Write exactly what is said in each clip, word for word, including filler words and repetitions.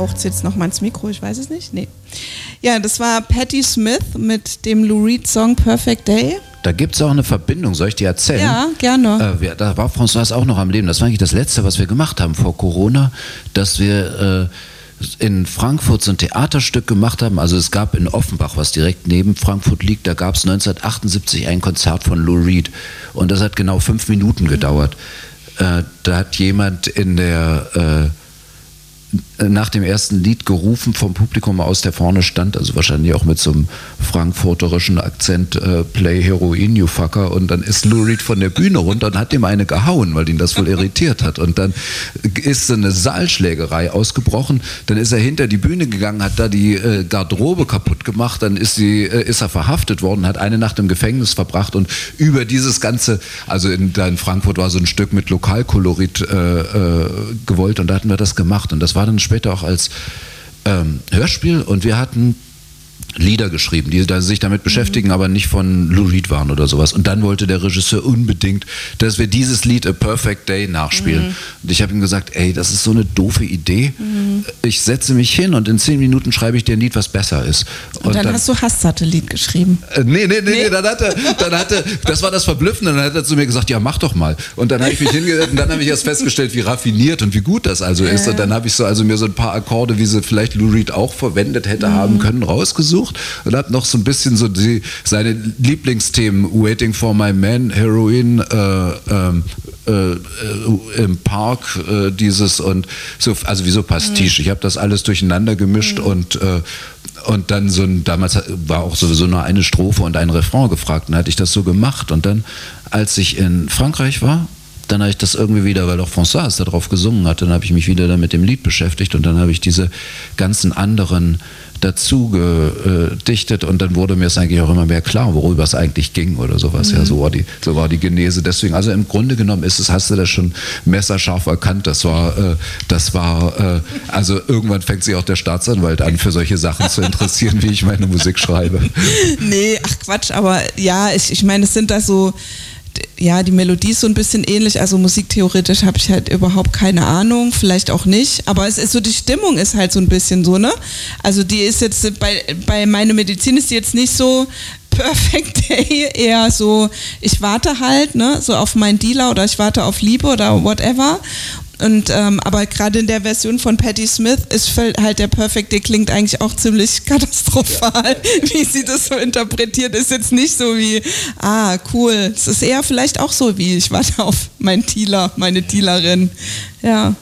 haucht es jetzt noch mal ins Mikro, ich weiß es nicht. Nee. Ja, das war Patti Smith mit dem Lou Reed-Song Perfect Day. Da gibt es auch eine Verbindung, soll ich dir erzählen? Ja, gerne. Äh, wir, da war Françoise auch noch am Leben. Das war eigentlich das Letzte, was wir gemacht haben vor Corona, dass wir äh, in Frankfurt so ein Theaterstück gemacht haben. Also es gab in Offenbach, was direkt neben Frankfurt liegt, da gab es neunzehnhundertachtundsiebzig ein Konzert von Lou Reed. Und das hat genau fünf Minuten gedauert. Äh, da hat jemand in der... Äh, nach dem ersten Lied gerufen vom Publikum aus, der vorne stand, also wahrscheinlich auch mit so einem frankfurterischen Akzent, äh, Play Heroin, you fucker, und dann ist Lou Reed von der Bühne runter und hat ihm eine gehauen, weil ihn das wohl irritiert hat, und dann ist so eine Saalschlägerei ausgebrochen, dann ist er hinter die Bühne gegangen, hat da die äh, Garderobe kaputt gemacht, dann ist, die, äh, ist er verhaftet worden, hat eine Nacht im Gefängnis verbracht und über dieses ganze, also in, da in Frankfurt war so ein Stück mit Lokalkolorit äh, äh, gewollt, und da hatten wir das gemacht, und das war dann später auch als ähm, Hörspiel, und wir hatten Lieder geschrieben, die da sich damit beschäftigen, mhm. aber nicht von Lou Reed waren oder sowas. Und dann wollte der Regisseur unbedingt, dass wir dieses Lied A Perfect Day nachspielen. Mhm. Und ich habe ihm gesagt, ey, das ist so eine doofe Idee. Mhm. Ich setze mich hin und in zehn Minuten schreibe ich dir ein Lied, was besser ist. Und, und dann, dann hast du Hasssatellit geschrieben. Äh, nee, nee, nee, nee, dann hat er, dann hat er, das war das Verblüffende, dann hat er zu mir gesagt, ja, mach doch mal. Und dann habe ich mich hingesetzt und dann habe ich erst festgestellt, wie raffiniert und wie gut das also ist. Äh. Und dann habe ich so, also mir so ein paar Akkorde, wie sie vielleicht Lou Reed auch verwendet hätte mhm. haben können, rausgesucht. Und hat noch so ein bisschen so die, seine Lieblingsthemen, Waiting for My Man, Heroin, äh, äh, äh, im Park, äh, dieses und so, also wie so Pastiche. Mhm. Ich habe das alles durcheinander gemischt mhm. und äh, und dann so ein, damals war auch sowieso nur eine Strophe und ein Refrain gefragt, und dann hatte ich das so gemacht, und dann, als ich in Frankreich war, dann habe ich das irgendwie wieder, weil auch Françoise da drauf gesungen hat, dann habe ich mich wieder dann mit dem Lied beschäftigt, und dann habe ich diese ganzen anderen dazu gedichtet, und dann wurde mir es eigentlich auch immer mehr klar, worüber es eigentlich ging oder sowas. Mhm. Ja, so war die, so war die Genese. Deswegen, also im Grunde genommen ist es, hast du das schon messerscharf erkannt. Das war, äh, das war, äh, also irgendwann fängt sich auch der Staatsanwalt an, für solche Sachen zu interessieren, wie ich meine Musik schreibe. Nee, ach Quatsch, aber ja, ich, ich meine, es sind da so, ja, die Melodie ist so ein bisschen ähnlich, also musiktheoretisch habe ich halt überhaupt keine Ahnung, vielleicht auch nicht, aber es ist so, die Stimmung ist halt so ein bisschen so, ne? Also die ist jetzt, bei, bei Meine Medizin ist die jetzt nicht so Perfect Day, eher so, ich warte halt, ne, so auf meinen Dealer oder ich warte auf Liebe oder whatever. Und, ähm, aber gerade in der Version von Patti Smith ist halt der Perfect Day, klingt eigentlich auch ziemlich katastrophal, wie sie das so interpretiert. Ist jetzt nicht so wie, ah, cool. Es ist eher vielleicht auch so wie, ich warte auf meinen Dealer, meine Dealerin. Ja.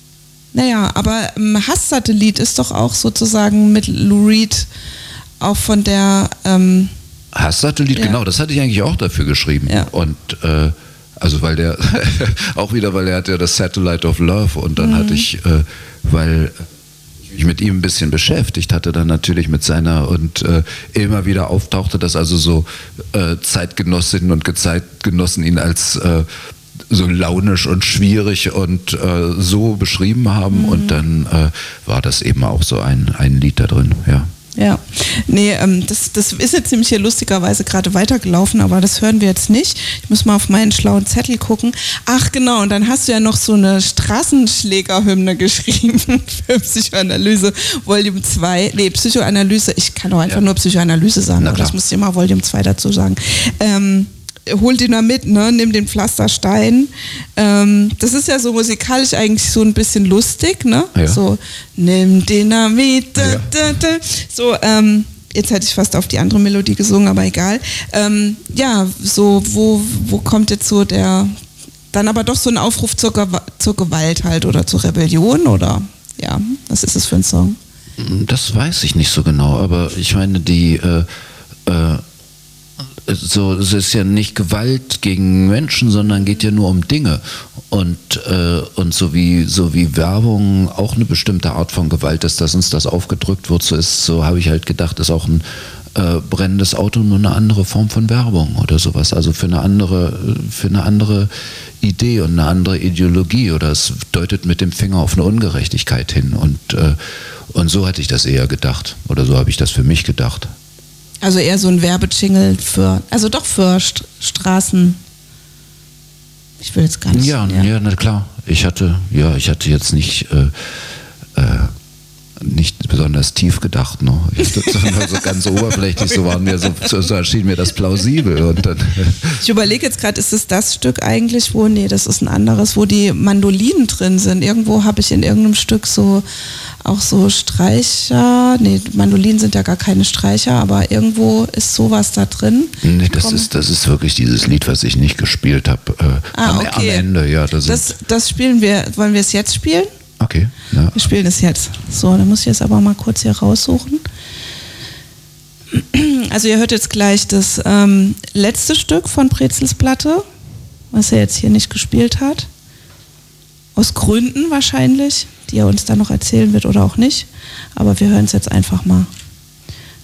Naja, aber ähm, Hasssatellit ist doch auch sozusagen mit Lou Reed auch von der... Ähm, Hasssatellit, ja. Genau, das hatte ich eigentlich auch dafür geschrieben. Ja. Und... Äh, Also weil der, auch wieder, weil er hat ja das Satellite of Love, und dann mhm. hatte ich, äh, weil ich mich mit ihm ein bisschen beschäftigt hatte, dann natürlich mit seiner, und äh, immer wieder auftauchte, dass also so äh, Zeitgenossinnen und Zeitgenossen ihn als äh, so launisch und schwierig und äh, so beschrieben haben, mhm. und dann äh, war das eben auch so ein, ein Lied da drin, ja. Ja, nee, ähm, das, das ist jetzt nämlich hier lustigerweise gerade weitergelaufen, aber das hören wir jetzt nicht. Ich muss mal auf meinen schlauen Zettel gucken. Ach genau, und dann hast du ja noch so eine Straßenschlägerhymne geschrieben für Psychoanalyse Volume zwei. Nee, Psychoanalyse, ich kann auch einfach ja. nur Psychoanalyse sagen, aber das muss ich immer Volume zwei dazu sagen. Ähm, hol Dynamit, ne? Nimm den Pflasterstein. Ähm, das ist ja so musikalisch eigentlich so ein bisschen lustig, ne? Ja. So, nimm Dynamit, da, da, da. So, ähm, jetzt hätte ich fast auf die andere Melodie gesungen, aber egal. Ähm, ja, so, wo, wo kommt jetzt so der, dann aber doch so ein Aufruf zur, Gew- zur Gewalt halt oder zur Rebellion, oder, ja, was ist das für ein Song? Das weiß ich nicht so genau, aber ich meine, die, äh, äh, so, es ist ja nicht Gewalt gegen Menschen, sondern geht ja nur um Dinge. Und, äh, und so wie, so wie Werbung auch eine bestimmte Art von Gewalt ist, dass uns das aufgedrückt wird, so ist, so habe ich halt gedacht, ist auch ein äh, brennendes Auto nur eine andere Form von Werbung oder sowas. Also für eine andere, für eine andere Idee und eine andere Ideologie, oder es deutet mit dem Finger auf eine Ungerechtigkeit hin. Und, äh, und so hatte ich das eher gedacht. Oder so habe ich das für mich gedacht. Also eher so ein Werbejingle für, also doch für St- Straßen. Ich will jetzt gar nicht. Ja, ja, ja, na klar. Ich hatte, ja, ich hatte jetzt nicht, äh, äh, besonders tief gedacht. Ne? Ich dachte, so ganz oberflächlich, so, waren mir so, so erschien mir das plausibel. Und dann ich überlege jetzt gerade, ist es das Stück eigentlich, wo, nee, das ist ein anderes, wo die Mandolinen drin sind. Irgendwo habe ich in irgendeinem Stück so auch so Streicher, nee, Mandolinen sind ja gar keine Streicher, aber irgendwo ist sowas da drin. Nee, das ist, das ist wirklich dieses Lied, was ich nicht gespielt habe. Äh, ah, am, okay. am Ende, ja. Da das, das spielen wir, wollen wir es jetzt spielen? Okay. Ja. Wir spielen es jetzt. So, dann muss ich jetzt aber mal kurz hier raussuchen. Also ihr hört jetzt gleich das ähm, letzte Stück von Brezels Platte, was er jetzt hier nicht gespielt hat. Aus Gründen wahrscheinlich, die er uns dann noch erzählen wird oder auch nicht. Aber wir hören es jetzt einfach mal.